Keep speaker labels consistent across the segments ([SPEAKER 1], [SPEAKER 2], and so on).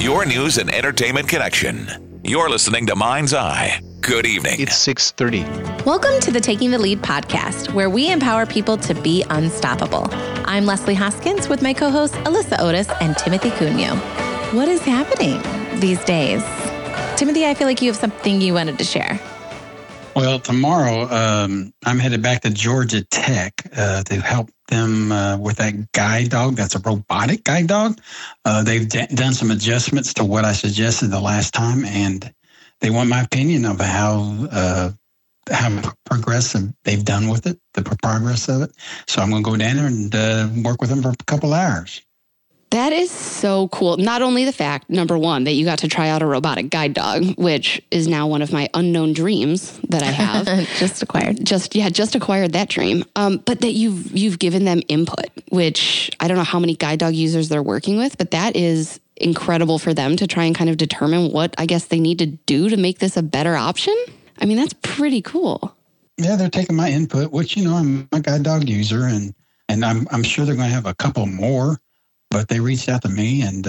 [SPEAKER 1] your news and entertainment connection. You're listening to Mind's Eye. Good evening.
[SPEAKER 2] It's 6:30.
[SPEAKER 3] Welcome to the Taking the Lead podcast, where we empower people to be unstoppable. I'm Leslie Hoskins with my co-hosts Alyssa Otis and Timothy Cuneo. What is happening these days? Timothy, I feel like you have something you wanted to share.
[SPEAKER 4] Well, tomorrow I'm headed back to Georgia Tech to help them with that guide dog. That's a robotic guide dog. They've done some adjustments to what I suggested the last time, and they want my opinion of how progressive they've done with it, the progress of it. So I'm going to go down there and work with them for a couple hours.
[SPEAKER 5] That is so cool. Not only the fact, number one, that you got to try out a robotic guide dog, which is now one of my unknown dreams that I have.
[SPEAKER 3] Just acquired.
[SPEAKER 5] Just acquired that dream. But that you've given them input, which I don't know how many guide dog users they're working with, but that is incredible for them to try and kind of determine what I guess they need to do to make this a better option. I mean, that's pretty could
[SPEAKER 4] Yeah, they're taking my input, which, I'm a guide dog user, and I'm sure they're going to have a couple more. But they reached out to me, and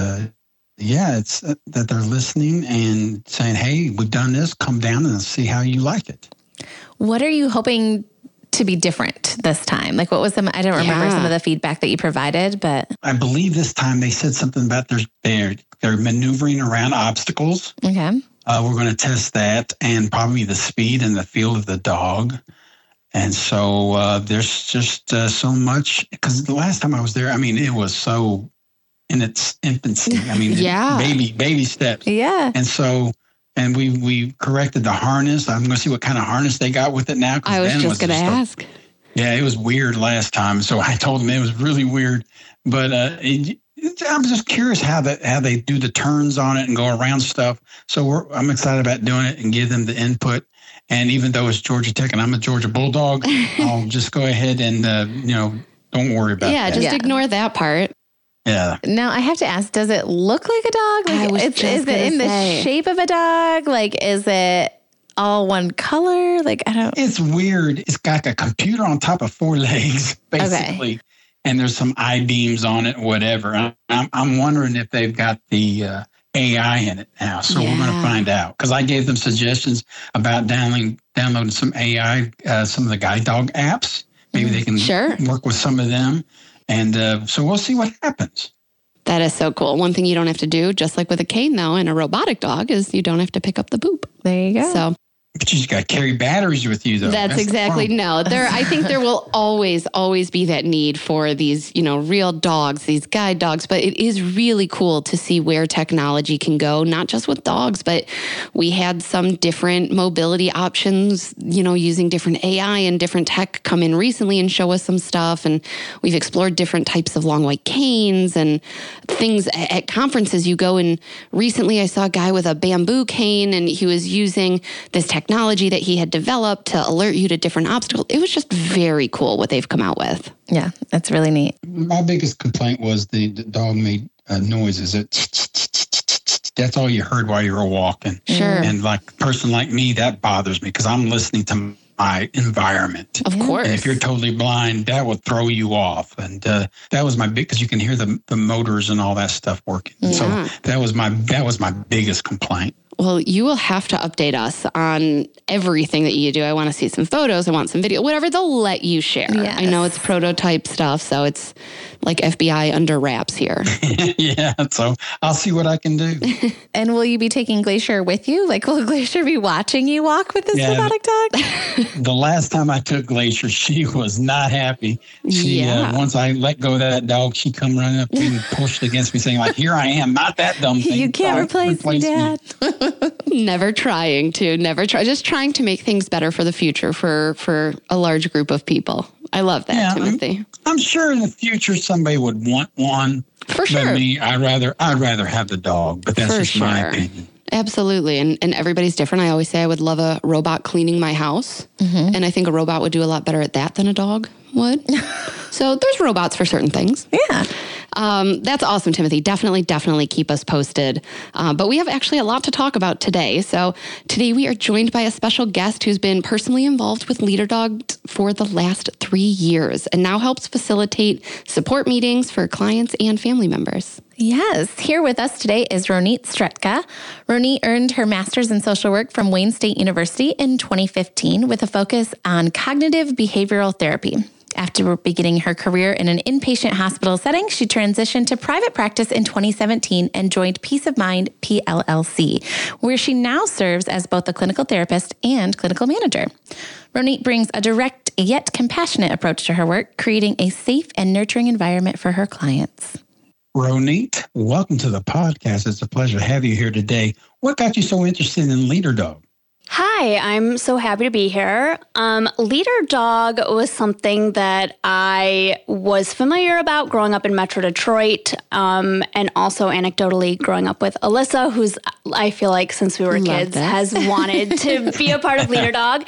[SPEAKER 4] it's that they're listening and saying, "Hey, we've done this. Come down and see how you like it."
[SPEAKER 3] What are you hoping to be different this time? Like, what was I don't remember some of the feedback that you provided, but
[SPEAKER 4] I believe this time they said something about they're maneuvering around obstacles.
[SPEAKER 3] Okay,
[SPEAKER 4] we're going to test that, and probably the speed and the feel of the dog. And so there's just so much, because the last time I was there, it was so in its infancy. Baby steps.
[SPEAKER 3] Yeah.
[SPEAKER 4] And so, and we corrected the harness. I'm going to see what kind of harness they got with it now.
[SPEAKER 5] I was just going to ask.
[SPEAKER 4] Yeah, it was weird last time. So I told them it was really weird. But I'm just curious how they do the turns on it and go around stuff. So I'm excited about doing it and give them the input. And even though it's Georgia Tech and I'm a Georgia Bulldog, I'll just go ahead and, don't worry about that.
[SPEAKER 5] Yeah, just ignore that part.
[SPEAKER 4] Yeah.
[SPEAKER 3] Now, I have to ask, does it look like a dog? Like, is it in the shape of a dog? Like, is it all one color? Like, I don't...
[SPEAKER 4] It's weird. It's got a computer on top of four legs, basically. Okay. And there's some I-beams on it, whatever. I'm wondering if they've got the... AI in it now. So we're going to find out, because I gave them suggestions about downloading some AI, some of the guide dog apps. Maybe they can work with some of them. And so we'll see what happens.
[SPEAKER 5] That is so cool. One thing you don't have to do, just like with a cane though, and a robotic dog, is you don't have to pick up the boop.
[SPEAKER 3] There you go.
[SPEAKER 5] So.
[SPEAKER 4] But you just got to carry batteries with you, though.
[SPEAKER 5] That's exactly I think there will always be that need for these, real dogs, these guide dogs. But it is really cool to see where technology can go, not just with dogs, but we had some different mobility options, using different AI and different tech come in recently and show us some stuff. And we've explored different types of long white canes and things at conferences you go. And recently I saw a guy with a bamboo cane, and he was using this technology that he had developed to alert you to different obstacles. It was just very cool what they've come out with.
[SPEAKER 3] Yeah, that's really neat.
[SPEAKER 4] My biggest complaint was the dog made noises. That's all you heard while you were walking.
[SPEAKER 5] Sure.
[SPEAKER 4] And like a person like me, that bothers me, because I'm listening to my environment.
[SPEAKER 5] Of course.
[SPEAKER 4] And if you're totally blind, that will throw you off. And that was my because you can hear the motors and all that stuff working. Yeah. So that was my biggest complaint.
[SPEAKER 5] Well, you will have to update us on everything that you do. I want to see some photos. I want some video, whatever they'll let you share. Yes. I know it's prototype stuff, so it's like FBI under wraps here.
[SPEAKER 4] Yeah, so I'll see what I can do.
[SPEAKER 3] And will you be taking Glacier with you? Like, will Glacier be watching you walk with this robotic dog?
[SPEAKER 4] The last time I took Glacier, she was not happy. She once I let go of that dog, she come running up and pushed against me, saying, like, "Here I am, not that dumb thing.
[SPEAKER 3] You can't replace me, Dad."
[SPEAKER 5] Just trying to make things better for the future for a large group of people. I love that, Timothy.
[SPEAKER 4] I'm sure in the future somebody would want one.
[SPEAKER 5] For sure.
[SPEAKER 4] But me, I'd rather have the dog, but that's just my opinion.
[SPEAKER 5] Absolutely. And everybody's different. I always say I would love a robot cleaning my house. Mm-hmm. And I think a robot would do a lot better at that than a dog would. So there's robots for certain things.
[SPEAKER 3] Yeah.
[SPEAKER 5] That's awesome, Timothy. Definitely keep us posted. But we have actually a lot to talk about today. So today we are joined by a special guest who's been personally involved with Leader Dogs for the last 3 years and now helps facilitate support meetings for clients and family members.
[SPEAKER 3] Yes. Here with us today is Ronit Stretka. Ronit earned her master's in social work from Wayne State University in 2015 with a focus on cognitive behavioral therapy. After beginning her career in an inpatient hospital setting, she transitioned to private practice in 2017 and joined Peace of Mind PLLC, where she now serves as both a clinical therapist and clinical manager. Ronit brings a direct yet compassionate approach to her work, creating a safe and nurturing environment for her clients.
[SPEAKER 4] Ronit, welcome to the podcast. It's a pleasure to have you here today. What got you so interested in Leader Dog?
[SPEAKER 2] Hi, I'm so happy to be here. Leader Dog was something that I was familiar about growing up in Metro Detroit, and also anecdotally growing up with Alyssa, who's, I feel like since we were kids, has wanted to be a part of Leader Dog.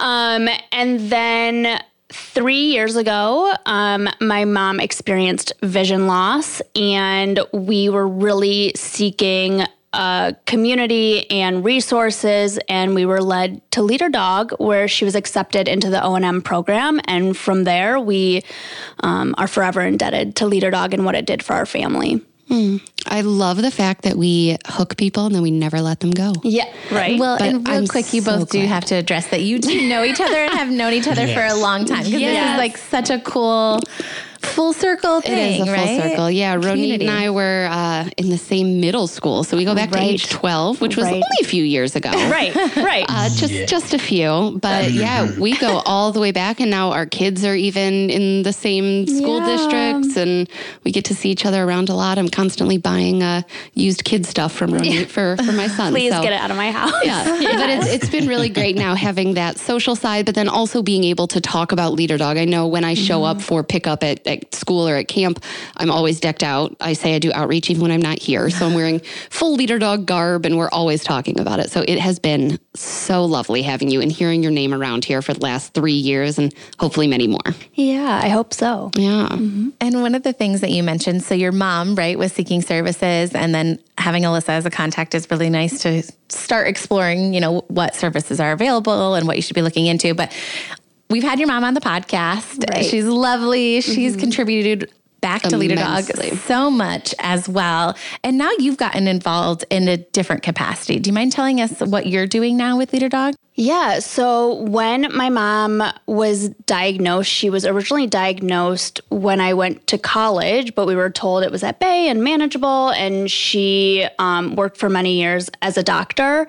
[SPEAKER 2] And then 3 years ago, my mom experienced vision loss, and we were really seeking community and resources, and we were led to Leader Dog, where she was accepted into the O&M program. And from there, we are forever indebted to Leader Dog and what it did for our family.
[SPEAKER 5] I love the fact that we hook people and then we never let them go.
[SPEAKER 2] Yeah, right.
[SPEAKER 3] Well,
[SPEAKER 5] But
[SPEAKER 3] and real
[SPEAKER 5] I'm
[SPEAKER 3] quick, you
[SPEAKER 5] so
[SPEAKER 3] both do
[SPEAKER 5] glad.
[SPEAKER 3] have to address that you do know each other and have known each other for a long time. Because this is like such a cool full circle thing,
[SPEAKER 5] It is a full
[SPEAKER 3] right?
[SPEAKER 5] circle. Yeah, Ronit
[SPEAKER 3] Community.
[SPEAKER 5] and I were in the same middle school. So we go back to age 12, which was only a few years ago.
[SPEAKER 2] Right.
[SPEAKER 5] Just a few. But yeah, we go all the way back. And now our kids are even in the same school districts. And we get to see each other around a lot. I'm constantly buying used kid stuff from Ronit for my son.
[SPEAKER 2] Please get it out of my house.
[SPEAKER 5] Yeah, but it's been really great now having that social side, but then also being able to talk about Leader Dog. I know when I show up for pickup at school or at camp, I'm always decked out. I say I do outreach even when I'm not here. So I'm wearing full Leader Dog garb and we're always talking about it. So it has been so lovely having you and hearing your name around here for the last 3 years and hopefully many more.
[SPEAKER 2] Yeah, I hope so.
[SPEAKER 5] Yeah.
[SPEAKER 3] And one of the things that you mentioned, so your mom, right, was seeking services, and then having Alyssa as a contact is really nice to start exploring, what services are available and what you should be looking into. But we've had your mom on the podcast.
[SPEAKER 2] Right.
[SPEAKER 3] She's lovely. She's contributed back to Leader Dog
[SPEAKER 5] Immensely.
[SPEAKER 3] so much as well. And now you've gotten involved in a different capacity. Do you mind telling us what you're doing now with Leader Dog?
[SPEAKER 2] Yeah. So when my mom was diagnosed, she was originally diagnosed when I went to college, but we were told it was at bay and manageable. And she worked for many years as a doctor.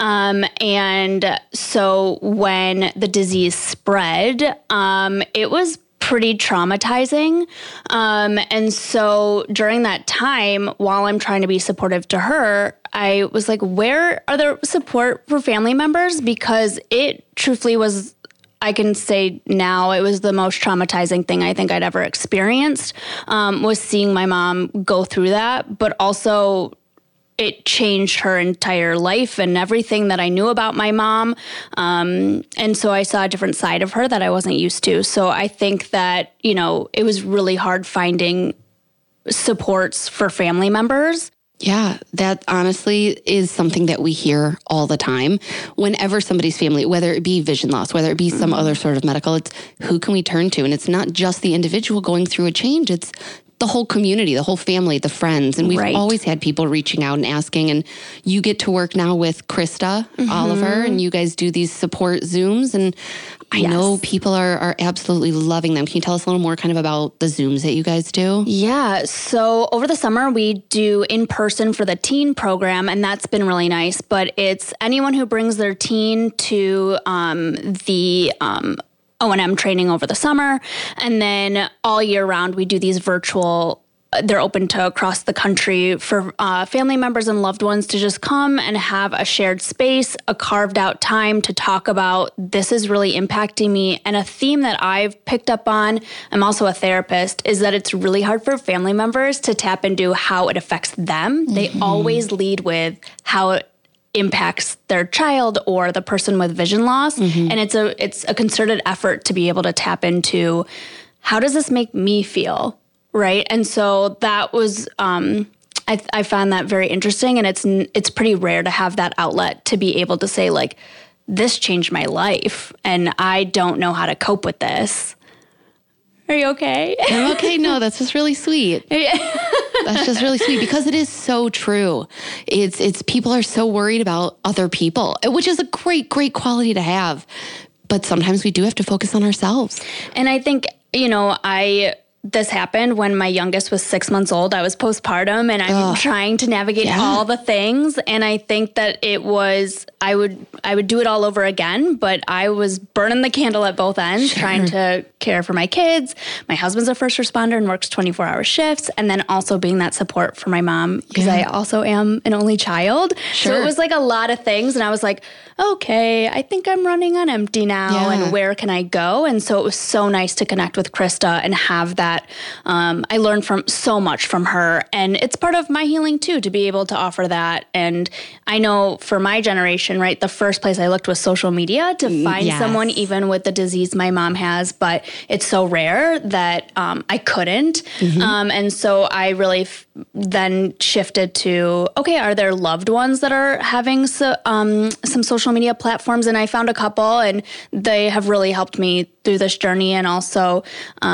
[SPEAKER 2] And so when the disease spread, it was pretty traumatizing. And so during that time, while I'm trying to be supportive to her, I was like, where are there support for family members? Because it truthfully was, I can say now, it was the most traumatizing thing I think I'd ever experienced, was seeing my mom go through that, but also it changed her entire life and everything that I knew about my mom. And so I saw a different side of her that I wasn't used to. So I think that, it was really hard finding supports for family members.
[SPEAKER 5] Yeah, that honestly is something that we hear all the time. Whenever somebody's family, whether it be vision loss, whether it be some other sort of medical, it's who can we turn to? And it's not just the individual going through a change, it's the whole community, the whole family, the friends. And we've always had people reaching out and asking. And you get to work now with Krista Oliver, and you guys do these support Zooms. And I know people are absolutely loving them. Can you tell us a little more kind of about the Zooms that you guys do?
[SPEAKER 2] Yeah. So over the summer, we do in person for the teen program, and that's been really nice. But it's anyone who brings their teen to the O&M training over the summer. And then all year round, we do these virtual, they're open to across the country for family members and loved ones to just come and have a shared space, a carved out time to talk about this is really impacting me. And a theme that I've picked up on, I'm also a therapist, is that it's really hard for family members to tap into how it affects them. They always lead with how it impacts their child or the person with vision loss. And it's a concerted effort to be able to tap into how does this make me feel, right? And so that was, I found that very interesting, and it's pretty rare to have that outlet to be able to say like, this changed my life and I don't know how to cope with this. Are you okay?
[SPEAKER 5] I'm okay. No, that's just really sweet. That's just really sweet because it is so true. It's people are so worried about other people, which is a great quality to have. But sometimes we do have to focus on ourselves.
[SPEAKER 2] And I think, this happened when my youngest was 6 months old. I was postpartum and I'm trying to navigate all the things. And I think that I would do it all over again, but I was burning the candle at both ends, trying to care for my kids. My husband's a first responder and works 24-hour shifts. And then also being that support for my mom because I also am an only child. So it was like a lot of things. And I was like, okay, I think I'm running on empty now. And where can I go? And so it was so nice to connect with Krista and have that. I learned so much from her, and it's part of my healing too, to be able to offer that. And I know for my generation, right, the first place I looked was social media to find someone even with the disease my mom has, but it's so rare that I couldn't. And so I really then shifted to, okay, are there loved ones that are having some social media platforms? And I found a couple, and they have really helped me through this journey, and also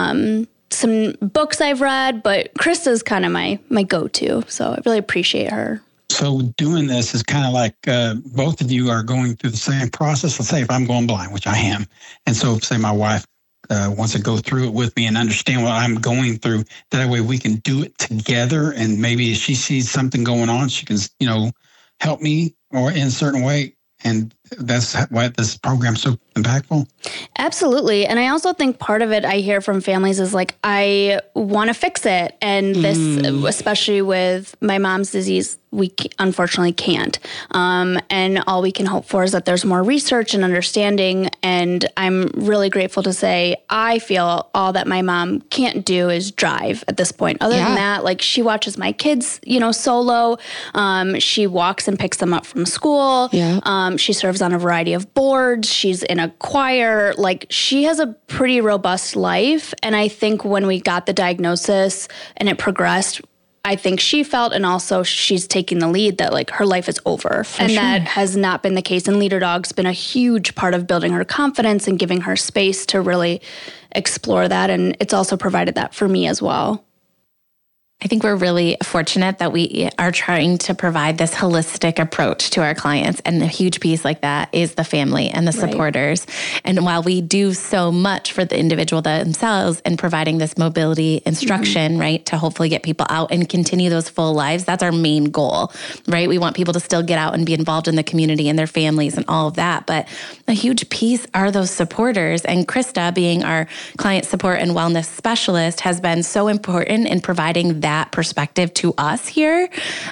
[SPEAKER 2] some books I've read, but Krista's kind of my go-to. So I really appreciate her.
[SPEAKER 4] So doing this is kind of like both of you are going through the same process. Let's say if I'm going blind, which I am. And so say my wife wants to go through it with me and understand what I'm going through. That way we can do it together. And maybe if she sees something going on, she can, help me or in a certain way. And that's why this program's so impactful.
[SPEAKER 2] Absolutely. And I also think part of it I hear from families is like, I want to fix it. And this, especially with my mom's disease, we unfortunately can't. And all we can hope for is that there's more research and understanding. And I'm really grateful to say I feel all that my mom can't do is drive at this point. Other than that, like she watches my kids, solo. She walks and picks them up from school. She serves on a variety of boards. She's in a choir. Like she has a pretty robust life. And I think when we got the diagnosis and it progressed, I think she felt, and also she's taking the lead, that like her life is over. That has not been the case. And Leader Dog's been a huge part of building her confidence and giving her space to really explore that. And it's also provided that for me as well.
[SPEAKER 3] I think we're really fortunate that we are trying to provide this holistic approach to our clients. And a huge piece like that is the family and the supporters. And while we do so much for the individual themselves and providing this mobility instruction, right, to hopefully get people out and continue those full lives, that's our main goal, right? We want people to still get out and be involved in the community and their families and all of that. But a huge piece are those supporters. And Krista, being our client support and wellness specialist, has been so important in providing that perspective to us here.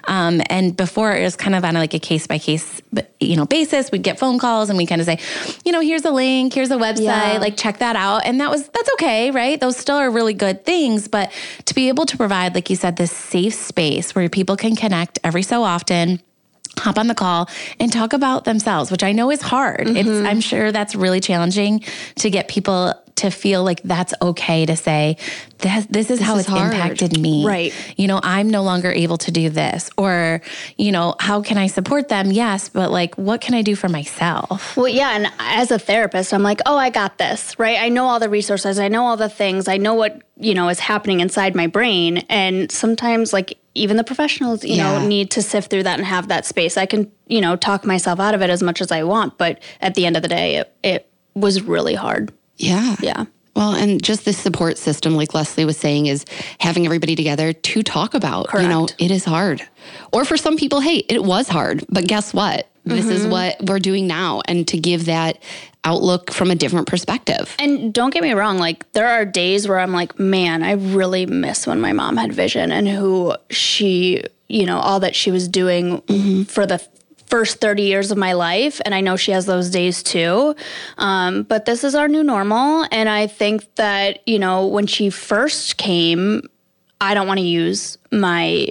[SPEAKER 3] And before it was kind of on like a case by case, basis. We'd get phone calls and we kind of say, here's a link, here's a website, like check that out. And that's okay, right? Those still are really good things, but to be able to provide, like you said, this safe space where people can connect every so often, hop on the call and talk about themselves, which I know is hard. I'm sure that's really challenging to get people to feel like that's okay to say, this is how it's impacted me.
[SPEAKER 2] Right.
[SPEAKER 3] I'm no longer able to do this. Or, how can I support them? Yes, but like, what can I do for myself?
[SPEAKER 2] Well, yeah. And as a therapist, I'm like, oh, I got this, right? I know all the resources. I know all the things. I know what, is happening inside my brain. And sometimes like even the professionals, need to sift through that and have that space. I can, talk myself out of it as much as I want. But at the end of the day, it was really hard.
[SPEAKER 5] Yeah.
[SPEAKER 2] Yeah.
[SPEAKER 5] Well, and just this support system, like Leslie was saying, is having everybody together to talk about.
[SPEAKER 2] Correct.
[SPEAKER 5] It is hard. Or for some people, hey, it was hard, but guess what? This is what we're doing now. And to give that outlook from a different perspective.
[SPEAKER 2] And don't get me wrong, like there are days where I'm like, man, I really miss when my mom had vision and who she, all that she was doing for the first 30 years of my life. And I know she has those days too. But this is our new normal. And I think that, when she first came, I don't want to use my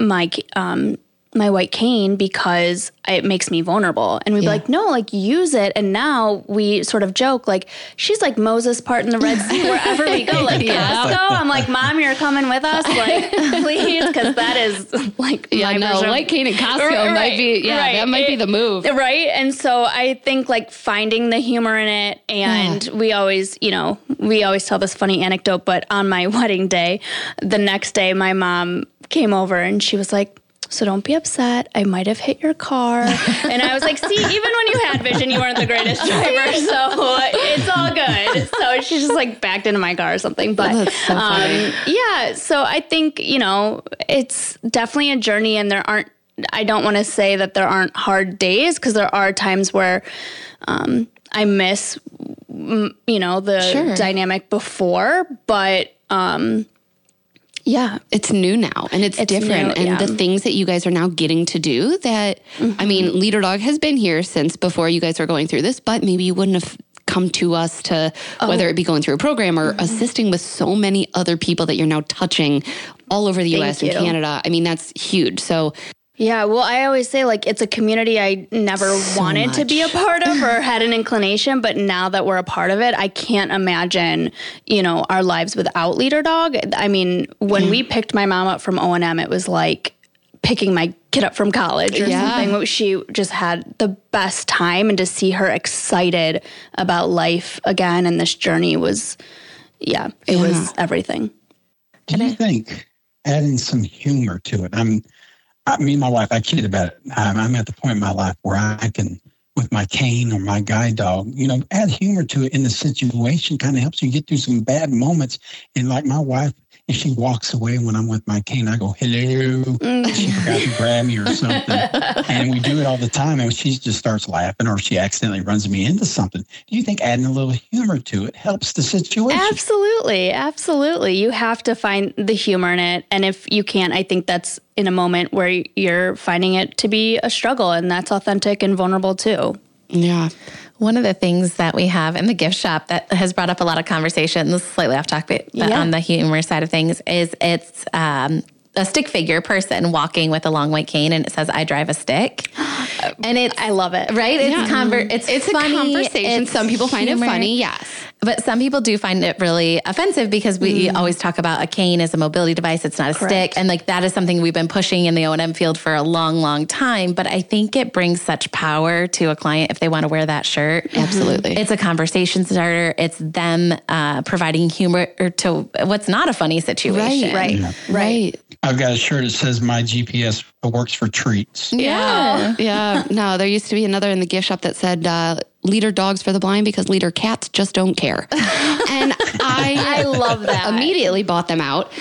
[SPEAKER 2] white cane because it makes me vulnerable. And we'd be like, no, like use it. And now we sort of joke, like, she's like Moses part in the Red Sea wherever we go, like Costco. I'm like, Mom, you're coming with us, like, please, because that is like my version.
[SPEAKER 5] White cane at Costco might be, that might be the move.
[SPEAKER 2] Right. And so I think like finding the humor in it, and we always tell this funny anecdote, but on my wedding day, the next day, my mom came over and she was like, so don't be upset. I might have hit your car. And I was like, see, even when you had vision, you weren't the greatest driver. So it's all good. So she just like backed into my car or something. But
[SPEAKER 5] that's so funny.
[SPEAKER 2] yeah, so I think, it's definitely a journey, and I don't want to say that there aren't hard days, because there are times where I miss, the dynamic before, but yeah,
[SPEAKER 5] it's new now and it's different.
[SPEAKER 2] New,
[SPEAKER 5] and the things that you guys are now getting to do that, I mean, Leader Dog has been here since before you guys were going through this, but maybe you wouldn't have come to us to, whether it be going through a program or assisting with so many other people that you're now touching all over the US and Canada. I mean, that's huge. So
[SPEAKER 2] yeah, well, I always say, like, it's a community I never wanted to be a part of or had an inclination, but now that we're a part of it, I can't imagine, our lives without Leader Dog. I mean, when we picked my mom up from O&M, it was like picking my kid up from college or something. She just had the best time, and to see her excited about life again and this journey was, it was everything.
[SPEAKER 4] Do you think adding some humor to it? Me and my wife, I kid about it. I'm at the point in my life where I can, with my cane or my guide dog, add humor to it in the situation kind of helps you get through some bad moments. And like my wife, if she walks away when I'm with my cane, I go, hello. She forgot to grab me or something. And we do it all the time. And she just starts laughing, or she accidentally runs me into something. Do you think adding a little humor to it helps the situation?
[SPEAKER 2] Absolutely. Absolutely. You have to find the humor in it. And if you can't, I think that's in a moment where you're finding it to be a struggle, and that's authentic and vulnerable too.
[SPEAKER 5] Yeah.
[SPEAKER 3] One of the things that we have in the gift shop that has brought up a lot of conversations, slightly off topic, but on the humor side of things, is it's a stick figure person walking with a long white cane, and it says, I drive a stick. And I love it. Right? It's funny.
[SPEAKER 5] A conversation. Some people find it funny. Yes.
[SPEAKER 3] But some people do find it really offensive, because we always talk about a cane as a mobility device. It's not a stick. And like that is something we've been pushing in the O&M field for a long, long time. But I think it brings such power to a client if they want to wear that shirt.
[SPEAKER 5] Absolutely.
[SPEAKER 3] It's a conversation starter. It's them providing humor to what's not a funny situation.
[SPEAKER 2] Right.
[SPEAKER 4] I've got a shirt that says my GPS works for treats.
[SPEAKER 5] Yeah. No, there used to be another in the gift shop that said, Leader Dogs for the Blind, because Leader Cats just don't care. And I
[SPEAKER 2] love that.
[SPEAKER 5] Immediately bought them out.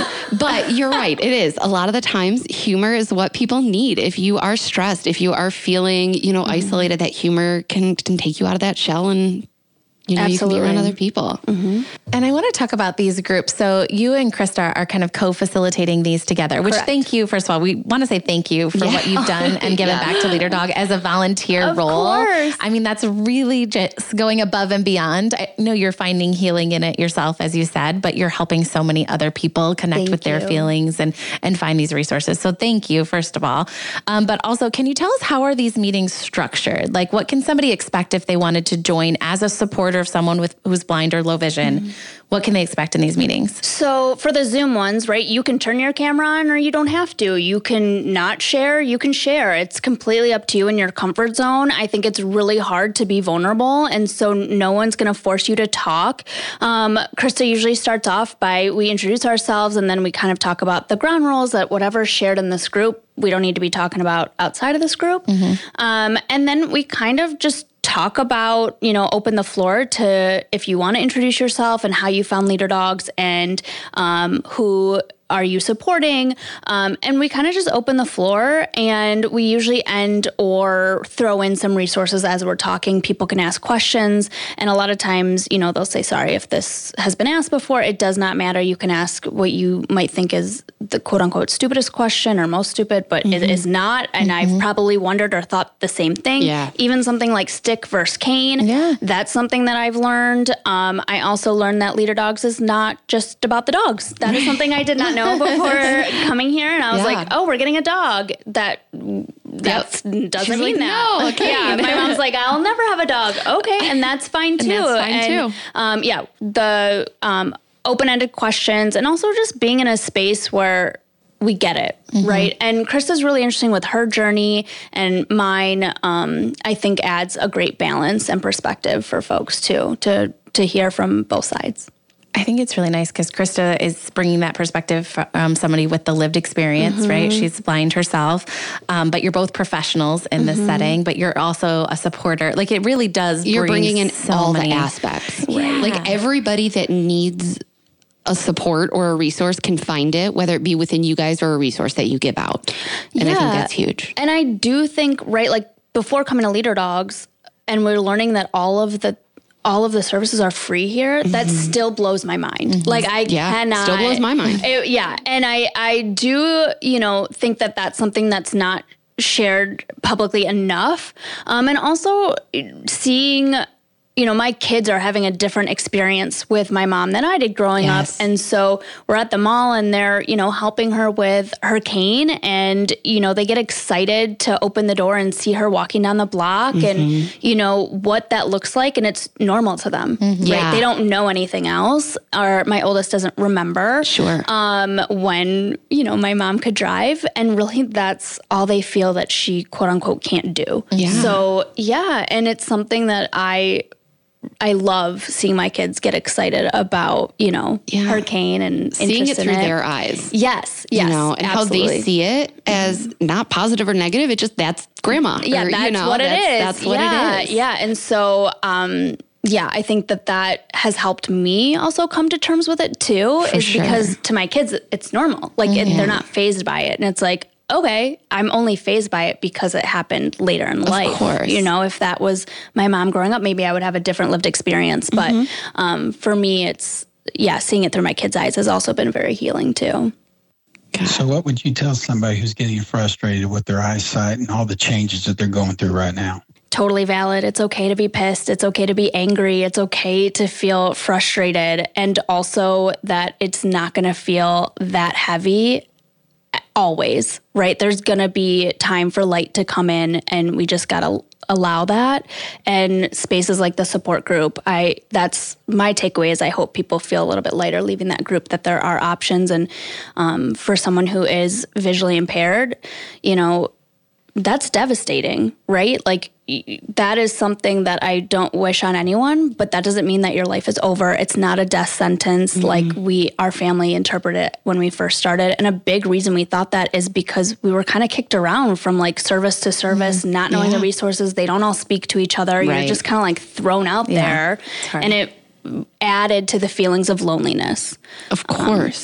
[SPEAKER 5] But you're right. It is. A lot of the times, humor is what people need. If you are stressed, if you are feeling, isolated, that humor can take you out of that shell, and you can be around other people.
[SPEAKER 3] And I want to talk about these groups. So you and Krista are kind of co-facilitating these together, which thank you. First of all, we want to say thank you for what you've done and given back to Leader Dog as a volunteer role.
[SPEAKER 2] Course.
[SPEAKER 3] I mean, that's really just going above and beyond. I know you're finding healing in it yourself, as you said, but you're helping so many other people connect with their feelings and find these resources. So thank you, first of all. But also, can you tell us, how are these meetings structured? Like, what can somebody expect if they wanted to join as a supporter of someone who's blind or low vision? What can they expect in these meetings?
[SPEAKER 2] So for the Zoom ones, right, you can turn your camera on or you don't have to. You can not share, you can share. It's completely up to you in your comfort zone. I think it's really hard to be vulnerable, and so no one's going to force you to talk. Krista usually starts off by, we introduce ourselves, and then we kind of talk about the ground rules that whatever's shared in this group, we don't need to be talking about outside of this group. And then we kind of just talk about, open the floor to, if you want to introduce yourself and how you found Leader Dogs, and who are you supporting? And we kind of just open the floor, and we usually end or throw in some resources as we're talking. People can ask questions, and a lot of times, they'll say, sorry if this has been asked before. It does not matter. You can ask what you might think is the quote unquote stupidest question or most stupid, but it is not. And I've probably wondered or thought the same thing.
[SPEAKER 5] Yeah.
[SPEAKER 2] Even something like stick versus cane.
[SPEAKER 3] Yeah.
[SPEAKER 2] That's something that I've learned. I also learned that Leader Dogs is not just about the dogs. That is something I did not know before coming here. And I was like, oh, we're getting a dog. That doesn't mean that.
[SPEAKER 5] No, okay.
[SPEAKER 2] Yeah, my mom's like, I'll never have a dog. Okay, and that's fine too. The open-ended questions, and also just being in a space where we get it, right? And Krista's really interesting with her journey, and mine, I think, adds a great balance and perspective for folks too, to hear from both sides.
[SPEAKER 3] I think it's really nice because Krista is bringing that perspective from somebody with the lived experience, right? She's blind herself, but you're both professionals in this setting, but you're also a supporter. Like it really does.
[SPEAKER 5] You're bringing in
[SPEAKER 3] so
[SPEAKER 5] all
[SPEAKER 3] many
[SPEAKER 5] the aspects.
[SPEAKER 3] Yeah.
[SPEAKER 5] Like everybody that needs a support or a resource can find it, whether it be within you guys or a resource that you give out. And I think that's huge.
[SPEAKER 2] And I do think, right, like before coming to Leader Dogs, and we're learning that all of the services are free here, that still blows my mind. Like I cannot.
[SPEAKER 5] Still blows my mind.
[SPEAKER 2] And I do, think that that's something that's not shared publicly enough. And also seeing, my kids are having a different experience with my mom than I did growing up. And so we're at the mall and they're, helping her with her cane and, they get excited to open the door and see her walking down the block and, what that looks like. And it's normal to them. Right? They don't know anything else. Or my oldest doesn't remember.
[SPEAKER 5] Sure.
[SPEAKER 2] When, my mom could drive. And really that's all they feel that she quote unquote can't do.
[SPEAKER 5] Yeah.
[SPEAKER 2] So and it's something that I love seeing my kids get excited about, her cane and
[SPEAKER 5] seeing it through their eyes.
[SPEAKER 2] Yes.
[SPEAKER 5] And
[SPEAKER 2] absolutely.
[SPEAKER 5] how they see it as not positive or negative. It just, that's grandma.
[SPEAKER 2] Yeah,
[SPEAKER 5] or,
[SPEAKER 2] that's what it is.
[SPEAKER 5] That's what it is.
[SPEAKER 2] Yeah. And so, I think that has helped me also come to terms with it too, because to my kids, it's normal. Like they're not fazed by it. And it's like, okay, I'm only fazed by it because it happened later in life.
[SPEAKER 5] Of course.
[SPEAKER 2] If that was my mom growing up, maybe I would have a different lived experience. But for me, it's, seeing it through my kids' eyes has also been very healing too.
[SPEAKER 4] So what would you tell somebody who's getting frustrated with their eyesight and all the changes that they're going through right now?
[SPEAKER 2] Totally valid. It's okay to be pissed. It's okay to be angry. It's okay to feel frustrated. And also that it's not going to feel that heavy always, right? There's going to be time for light to come in and we just got to allow that. And spaces like the support group, that's my takeaway is I hope people feel a little bit lighter leaving that group, that there are options. And for someone who is visually impaired, that's devastating, right? Like that is something that I don't wish on anyone, but that doesn't mean that your life is over. It's not a death sentence like our family interpreted it when we first started. And a big reason we thought that is because we were kind of kicked around from like service to service, not knowing the resources. They don't all speak to each other. You're just kind of like thrown out there. And it added to the feelings of loneliness.
[SPEAKER 5] Of course.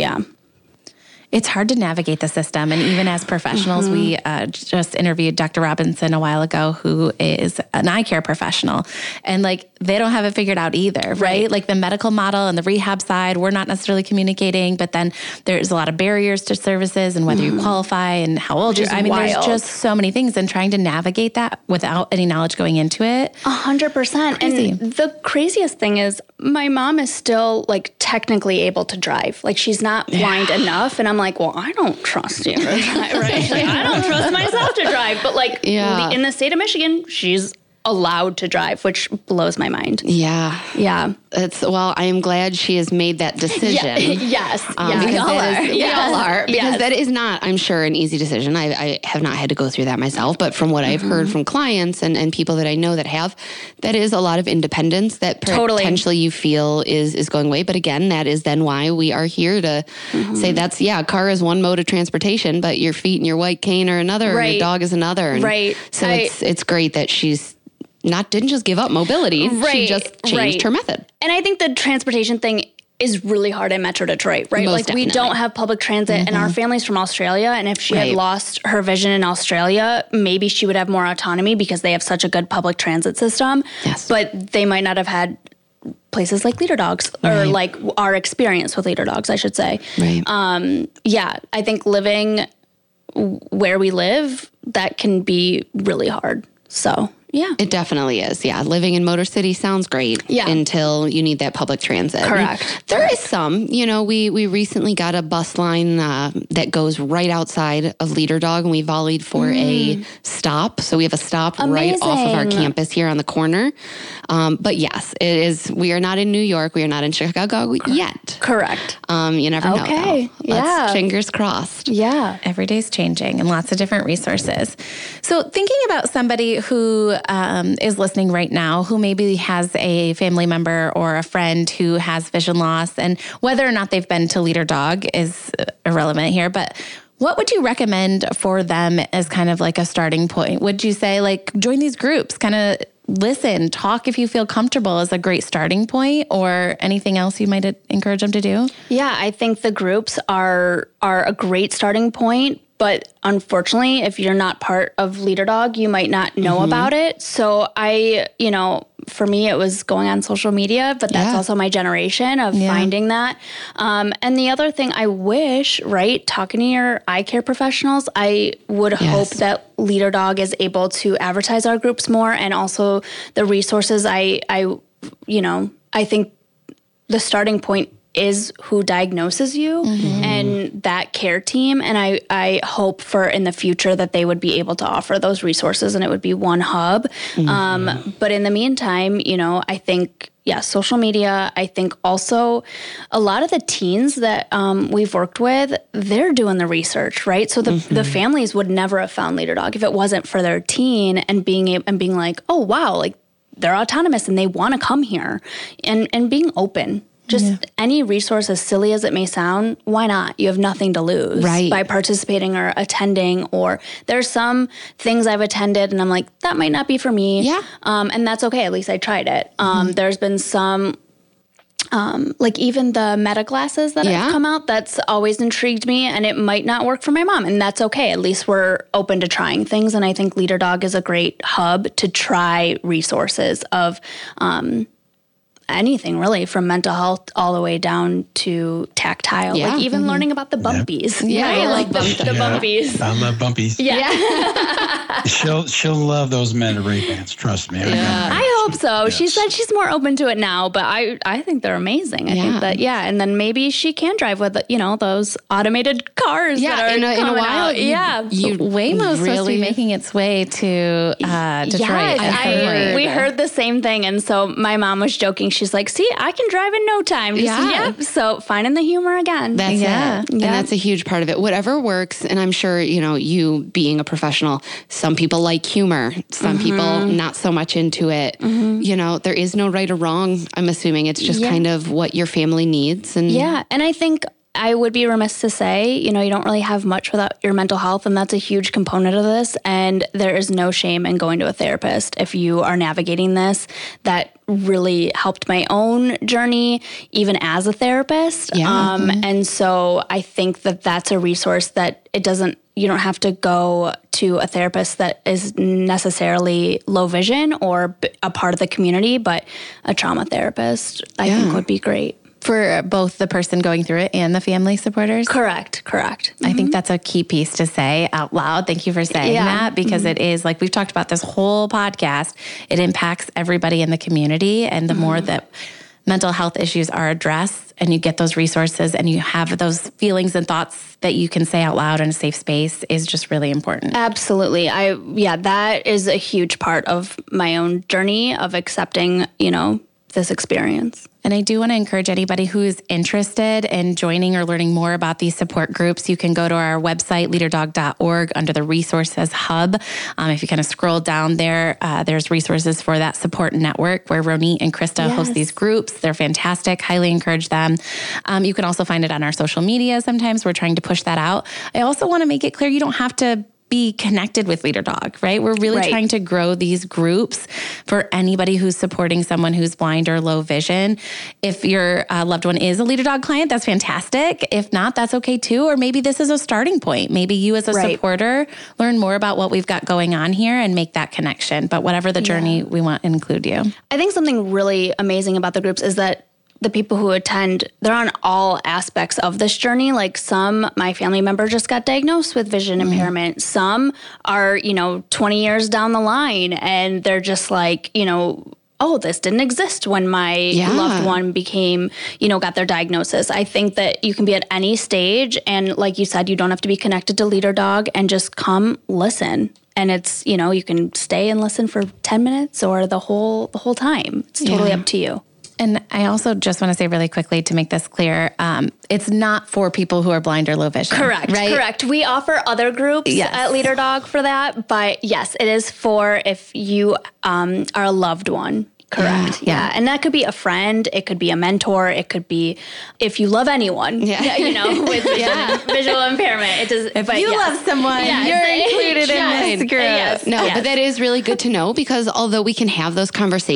[SPEAKER 3] It's hard to navigate the system. And even as professionals, we just interviewed Dr. Robinson a while ago, who is an eye care professional. And like, they don't have it figured out either, right? Like the medical model and the rehab side, we're not necessarily communicating, but then there's a lot of barriers to services and whether you qualify and how old you are. I mean, there's just so many things, and trying to navigate that without any knowledge going into it.
[SPEAKER 2] 100%. And the craziest thing is my mom is still like technically able to drive. Like she's not blind enough. And I'm like, well, I don't trust you to drive, right? Like, I don't trust myself to drive. But like in the state of Michigan, she's allowed to drive, which blows my mind.
[SPEAKER 5] Yeah. Well, I am glad she has made that decision.
[SPEAKER 2] Yes.
[SPEAKER 5] We all are. Because that is not, I'm sure, an easy decision. I have not had to go through that myself, but from what I've heard from clients and people that I know that have, that is a lot of independence that potentially you feel is going away. But again, that is then why we are here to say that's, a car is one mode of transportation, but your feet and your white cane are another, or your dog is another. And so it's great that she's didn't just give up mobility. She just changed her method.
[SPEAKER 2] And I think the transportation thing is really hard in Metro Detroit, right?
[SPEAKER 5] Most definitely.
[SPEAKER 2] We don't have public transit and our family's from Australia. And if she had lost her vision in Australia, maybe she would have more autonomy because they have such a good public transit system.
[SPEAKER 5] Yes.
[SPEAKER 2] But they might not have had places like Leader Dogs or like our experience with Leader Dogs, I should say.
[SPEAKER 5] Right.
[SPEAKER 2] I think living where we live, that can be really hard. So,
[SPEAKER 5] it definitely is. Yeah. Living in Motor City sounds great until you need that public transit.
[SPEAKER 2] Correct.
[SPEAKER 5] And there is some, we recently got a bus line that goes right outside of Leader Dog, and we volleyed for a stop. So we have a stop right off of our campus here on the corner. But yes, it is. We are not in New York. We are not in Chicago yet.
[SPEAKER 2] Correct.
[SPEAKER 5] You never know.
[SPEAKER 2] Okay.
[SPEAKER 5] Let's fingers crossed.
[SPEAKER 2] Yeah.
[SPEAKER 3] Every day's changing and lots of different resources. So thinking about somebody who is listening right now who maybe has a family member or a friend who has vision loss, and whether or not they've been to Leader Dog is irrelevant here, but what would you recommend for them as kind of like a starting point? Would you say like join these groups, kind of listen, talk if you feel comfortable is a great starting point, or anything else you might encourage them to do?
[SPEAKER 2] Yeah, I think the groups are a great starting point. But unfortunately, if you're not part of Leader Dog, you might not know about it. So for me, it was going on social media, but that's also my generation of finding that. And the other thing I wish, right, talking to your eye care professionals, I would hope that Leader Dog is able to advertise our groups more, and also the resources. I think the starting point is who diagnoses you and that care team. And I hope for in the future that they would be able to offer those resources and it would be one hub. But in the meantime, I think, social media. I think also a lot of the teens that we've worked with, they're doing the research, right? So the families would never have found Leader Dog if it wasn't for their teen and being like, oh, wow, like they're autonomous and they want to come here, and being open. Just any resource, as silly as it may sound, why not? You have nothing to lose by participating or attending. Or there's some things I've attended and I'm like, that might not be for me. Yeah. And that's okay. At least I tried it. There's been some, like even the meta glasses that have come out, that's always intrigued me, and it might not work for my mom, and that's okay. At least we're open to trying things. And I think Leader Dog is a great hub to try resources of, anything really, from mental health all the way down to tactile, like even learning about the bumpies.
[SPEAKER 5] I like
[SPEAKER 2] the bumpies.
[SPEAKER 4] I love bumpies. She'll love those Meta Ray-Bans. Trust me.
[SPEAKER 2] I hope so. Yes. She said she's more open to it now, but I think they're amazing. I think that and then maybe she can drive with those automated cars.
[SPEAKER 5] Yeah,
[SPEAKER 2] that are
[SPEAKER 5] in a while.
[SPEAKER 3] Waymo's supposed to be making its way to Detroit.
[SPEAKER 2] Yes, we heard the same thing, and so my mom was joking. She's like, see, I can drive in no time. So finding the humor again.
[SPEAKER 5] That's it. And that's a huge part of it. Whatever works. And I'm sure, you being a professional, some people like humor, some people not so much into it. There is no right or wrong. I'm assuming it's just kind of what your family needs. And
[SPEAKER 2] and I think I would be remiss to say, you don't really have much without your mental health, and that's a huge component of this. And there is no shame in going to a therapist if you are navigating this. That really helped my own journey, even as a therapist. And so I think that that's a resource that you don't have to go to a therapist that is necessarily low vision or a part of the community, but a trauma therapist, I think would be great.
[SPEAKER 3] For both the person going through it and the family supporters? Correct.
[SPEAKER 2] I
[SPEAKER 3] think that's a key piece to say out loud. Thank you for saying that, because it is, like we've talked about this whole podcast, it impacts everybody in the community. And the more that mental health issues are addressed and you get those resources and you have those feelings and thoughts that you can say out loud in a safe space is just really important.
[SPEAKER 2] Absolutely. That is a huge part of my own journey of accepting, this experience.
[SPEAKER 3] And I do want to encourage anybody who's interested in joining or learning more about these support groups. You can go to our website, leaderdog.org, under the resources hub. If you kind of scroll down there, there's resources for that support network where Ronit and Krista host these groups. They're fantastic. Highly encourage them. You can also find it on our social media. Sometimes we're trying to push that out. I also want to make it clear you don't have to be connected with Leader Dog, right? We're really trying to grow these groups for anybody who's supporting someone who's blind or low vision. If your loved one is a Leader Dog client, that's fantastic. If not, that's okay too. Or maybe this is a starting point. Maybe you as a supporter learn more about what we've got going on here and make that connection. But whatever the journey, we want to include you.
[SPEAKER 2] I think something really amazing about the groups is that the people who attend, they're on all aspects of this journey. Like my family member just got diagnosed with vision impairment. Some are, 20 years down the line and they're just like, oh, this didn't exist when my loved one became, got their diagnosis. I think that you can be at any stage. And like you said, you don't have to be connected to Leader Dog, and just come listen. And it's, you can stay and listen for 10 minutes or the whole time. It's totally up to you.
[SPEAKER 3] And I also just want to say really quickly to make this clear, it's not for people who are blind or low vision.
[SPEAKER 2] Correct.
[SPEAKER 3] Right?
[SPEAKER 2] Correct. We offer other groups at Leader Dog for that, but yes, it is for if you are a loved one. Correct. Yeah. And that could be a friend. It could be a mentor. It could be if you love anyone, with visual impairment. It does.
[SPEAKER 3] If you love someone, you're included in this group.
[SPEAKER 5] No, but that is really good to know because although we can have those conversations,